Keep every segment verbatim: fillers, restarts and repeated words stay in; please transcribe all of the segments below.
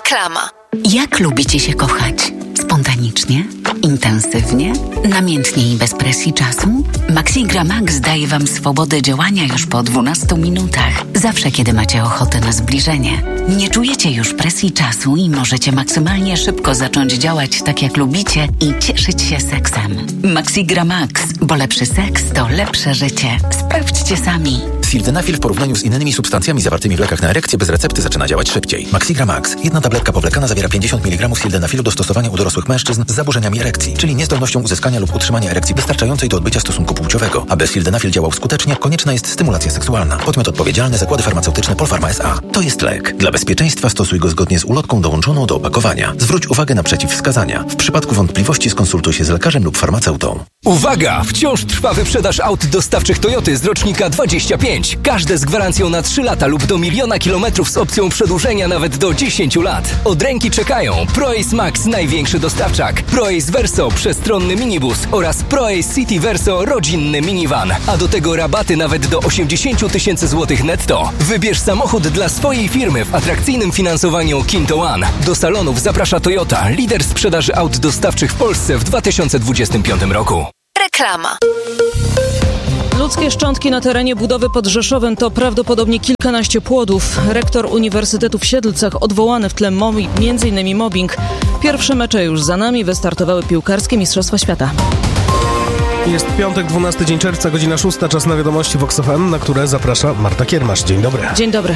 Reklama. Jak lubicie się kochać? Spontanicznie? Intensywnie? Namiętnie i bez presji czasu? Maxigra Max daje Wam swobodę działania już po dwunastu minutach. Zawsze, kiedy macie ochotę na zbliżenie. Nie czujecie już presji czasu i możecie maksymalnie szybko zacząć działać tak, jak lubicie i cieszyć się seksem. Maxigra Max, bo lepszy seks to lepsze życie. Sprawdźcie sami. Sildenafil w porównaniu z innymi substancjami zawartymi w lekach na erekcję bez recepty zaczyna działać szybciej. Maxigra Max. Jedna tabletka powlekana zawiera pięćdziesiąt miligramów sildenafilu do stosowania u dorosłych mężczyzn z zaburzeniami erekcji, czyli niezdolnością uzyskania lub utrzymania erekcji wystarczającej do odbycia stosunku płciowego. Aby sildenafil działał skutecznie, konieczna jest stymulacja seksualna. Podmiot odpowiedzialny: Zakłady Farmaceutyczne Polpharma S A. To jest lek. Dla bezpieczeństwa stosuj go zgodnie z ulotką dołączoną do opakowania. Zwróć uwagę na przeciwwskazania. W przypadku wątpliwości skonsultuj się z lekarzem lub farmaceutą. Uwaga! Wciąż trwa wyprzedaż aut dostawczych Toyoty z rocznika dwadzieścia pięć. Każde z gwarancją na trzy lata lub do miliona kilometrów z opcją przedłużenia nawet do dziesięciu lat. Od ręki czekają ProAce Max, największy dostawczak, ProAce Verso, przestronny minibus oraz ProAce City Verso, rodzinny minivan. A do tego rabaty nawet do osiemdziesiąt tysięcy złotych netto. Wybierz samochód dla swojej firmy w atrakcyjnym finansowaniu Kinto One. Do salonów zaprasza Toyota, lider sprzedaży aut dostawczych w Polsce w dwa tysiące dwudziestym piątym roku. Reklama. Ludzkie szczątki na terenie budowy pod Rzeszowem to prawdopodobnie kilkanaście płodów. Rektor Uniwersytetu w Siedlcach odwołany w tle mobbing, między innymi mobbing. Pierwsze mecze już za nami, wystartowały piłkarskie Mistrzostwa Świata. Jest piątek, dwunasty dzień czerwca, godzina szósta, czas na wiadomości Vox F M, na które zaprasza Marta Kiermasz. Dzień dobry. Dzień dobry.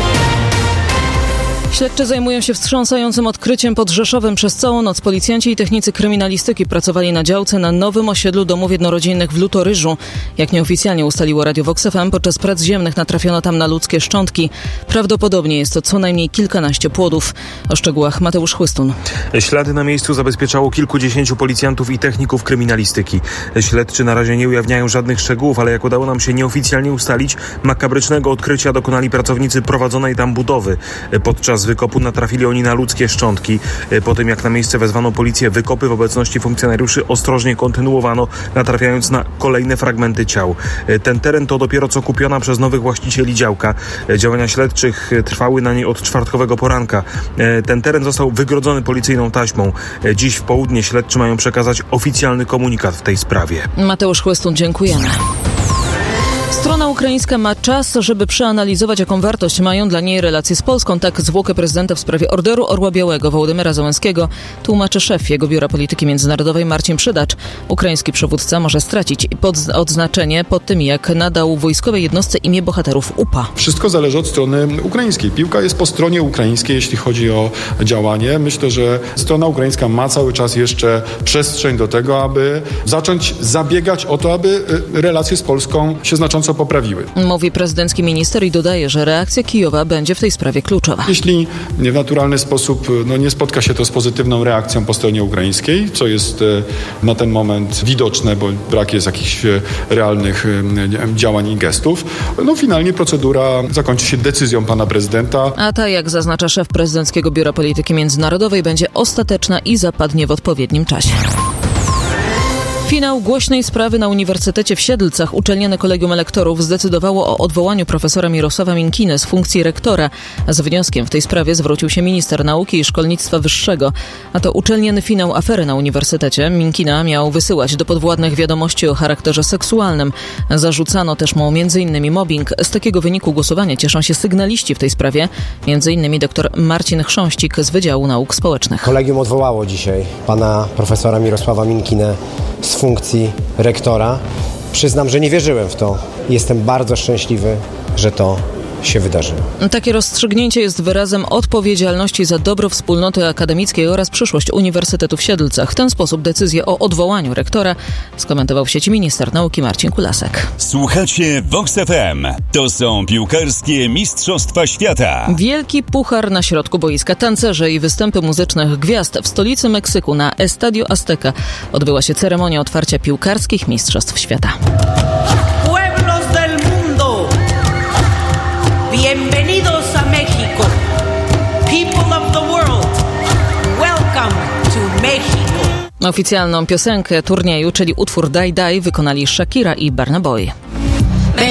Śledczy zajmują się wstrząsającym odkryciem pod Rzeszowem. Przez całą noc policjanci i technicy kryminalistyki pracowali na działce na nowym osiedlu domów jednorodzinnych w Lutoryżu. Jak nieoficjalnie ustaliło Radio Vox F M, podczas prac ziemnych natrafiono tam na ludzkie szczątki. Prawdopodobnie jest to co najmniej kilkanaście płodów. O szczegółach Mateusz Chłystun. Ślady na miejscu zabezpieczało kilkudziesięciu policjantów i techników kryminalistyki. Śledczy na razie nie ujawniają żadnych szczegółów, ale jak udało nam się nieoficjalnie ustalić, makabrycznego odkrycia dokonali pracownicy prowadzonej tam budowy. Podczas wykopu natrafili oni na ludzkie szczątki. Po tym, jak na miejsce wezwano policję, wykopy w obecności funkcjonariuszy ostrożnie kontynuowano, natrafiając na kolejne fragmenty ciał. Ten teren to dopiero co kupiona przez nowych właścicieli działka. Działania śledczych trwały na niej od czwartkowego poranka. Ten teren został wygrodzony policyjną taśmą. Dziś w południe śledczy mają przekazać oficjalny komunikat w tej sprawie. Mateusz Chłystun, dziękujemy. Strona ukraińska ma czas, żeby przeanalizować, jaką wartość mają dla niej relacje z Polską. Tak zwłokę prezydenta w sprawie Orderu Orła Białego Wołodymyra Zełenskiego tłumaczy szef jego Biura Polityki Międzynarodowej Marcin Przydacz. Ukraiński przywódca może stracić pod odznaczenie pod tym, jak nadał wojskowej jednostce imię bohaterów U P A. Wszystko zależy od strony ukraińskiej. Piłka jest po stronie ukraińskiej, jeśli chodzi o działanie. Myślę, że strona ukraińska ma cały czas jeszcze przestrzeń do tego, aby zacząć zabiegać o to, aby relacje z Polską się znacząco poprawiły. Mówi prezydencki minister i dodaje, że reakcja Kijowa będzie w tej sprawie kluczowa. Jeśli w naturalny sposób no, nie spotka się to z pozytywną reakcją po stronie ukraińskiej, co jest na ten moment widoczne, bo brak jest jakichś realnych działań i gestów, no finalnie procedura zakończy się decyzją pana prezydenta. A ta, jak zaznacza szef prezydenckiego Biura Polityki Międzynarodowej, będzie ostateczna i zapadnie w odpowiednim czasie. Finał głośnej sprawy na Uniwersytecie w Siedlcach. Uczelniane Kolegium Elektorów zdecydowało o odwołaniu profesora Mirosława Minkiny z funkcji rektora. Z wnioskiem w tej sprawie zwrócił się minister nauki i szkolnictwa wyższego. A to uczelniany finał afery na uniwersytecie. Minkina miał wysyłać do podwładnych wiadomości o charakterze seksualnym. Zarzucano też mu między innymi mobbing. Z takiego wyniku głosowania cieszą się sygnaliści w tej sprawie. Między innymi dr Marcin Chrząścik z Wydziału Nauk Społecznych. Kolegium odwołało dzisiaj pana profesora Mirosława Minkinę z funkcji rektora. Przyznam, że nie wierzyłem w to. Jestem bardzo szczęśliwy, że to się wydarzyło. Takie rozstrzygnięcie jest wyrazem odpowiedzialności za dobro wspólnoty akademickiej oraz przyszłość Uniwersytetu w Siedlcach. W ten sposób decyzję o odwołaniu rektora skomentował w sieci minister nauki Marcin Kulasek. Słuchacie Vox F M. To są piłkarskie Mistrzostwa Świata. Wielki puchar na środku boiska. Tancerze i występy muzycznych gwiazd. W stolicy Meksyku na Estadio Azteca odbyła się ceremonia otwarcia piłkarskich Mistrzostw Świata. Bienvenidos a México. People of the world, welcome to Mexico. Oficjalną piosenkę turnieju, czyli utwór Daj Daj, wykonali Shakira i Burna Boy.